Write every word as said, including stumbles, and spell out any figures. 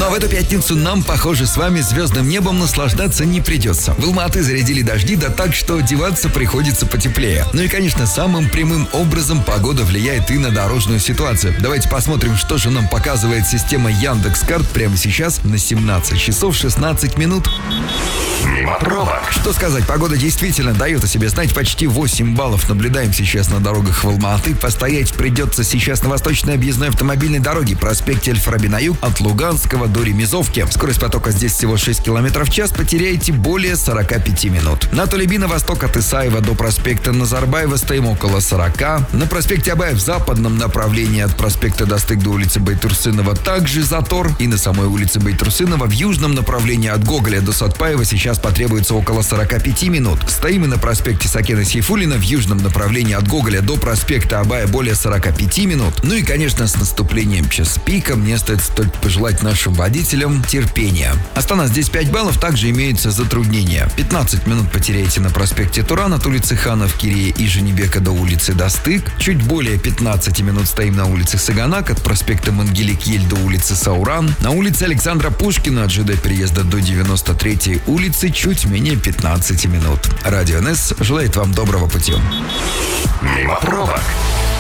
Но в эту пятницу нам, похоже, с вами звездным небом наслаждаться не придется. В Алма-Аты зарядили дожди, да так, что одеваться приходится потеплее. Ну и, конечно, самым прямым образом погода влияет и на дорожную ситуацию. Давайте посмотрим, что же нам показывает система Яндекс.Карт прямо сейчас на семнадцать часов шестнадцать минут. Мимо пробок. Что сказать, погода действительно дает о себе знать. Почти восемь баллов наблюдаем сейчас на дорогах в Алма-Аты. Постоять придется сейчас на восточной объездной автомобильной дороге, проспекте Эльфраби на юг, от Луганского до Ремезовки. Скорость потока здесь всего шесть километров в час, потеряете более сорок пять минут. На Толеби на восток от Исаева до проспекта Назарбаева стоим около сорока. На проспекте Абая в западном направлении от проспекта Достык до улицы Байтурсынова также затор. И на самой улице Байтурсынова в южном направлении от Гоголя до Сатпаева сейчас потребуется около сорок пять минут. Стоим и на проспекте Сакена Сейфуллина в южном направлении от Гоголя до проспекта Абая более сорок пять минут. Ну и, конечно, с наступлением час пика мне остается только пожелать нашим водителям терпения. Осталось здесь пять баллов, также имеются затруднения. пятнадцать минут потеряете на проспекте Туран от улицы Ханов Кирия и Женебека до улицы Достык. Чуть более пятнадцать минут стоим на улице Саганак от проспекта Мангелик-Ель до улицы Сауран. На улице Александра Пушкина от ЖД переезда до девяносто третьей улицы чуть менее пятнадцать минут. Радио эн эс желает вам доброго пути. Мимо пробок.